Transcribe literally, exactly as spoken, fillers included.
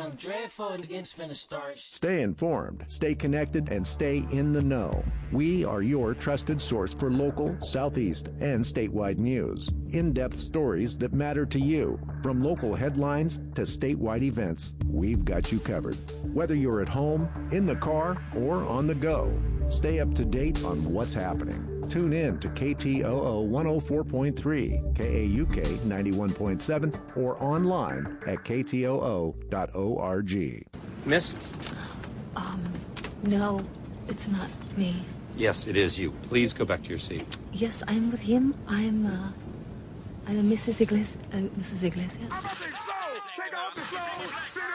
Something dreadful against finna start. Stay informed, stay connected, and stay in the know. We are your trusted source for local, Southeast, and statewide news. In-depth stories that matter to you. From local headlines to statewide events, we've got you covered. Whether you're at home, in the car, or on the go, stay up to date on what's happening. Tune in to K T O O one oh four point three, K A U K ninety-one point seven, or online at K T O O dot org. Miss? Um, no, it's not me. Yes, it is you. Please go back to your seat. Yes, I'm with him. I'm, uh, I'm Missus Iglesias. Uh, Missus Iglesias. I'm up and slow. Take off the slow.